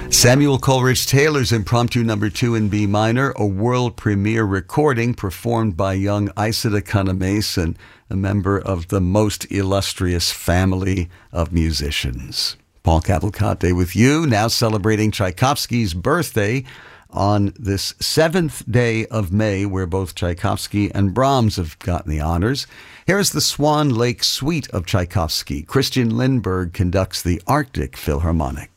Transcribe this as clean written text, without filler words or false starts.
Samuel Coleridge Taylor's Impromptu Number 2 in B minor, a world premiere recording performed by young Isida Cunnamason, a member of the most illustrious family of musicians. Paul Cavalcante with you, now celebrating Tchaikovsky's birthday on this 7th day of May, where both Tchaikovsky and Brahms have gotten the honors. Here's the Swan Lake Suite of Tchaikovsky. Christian Lindbergh conducts the Arctic Philharmonic.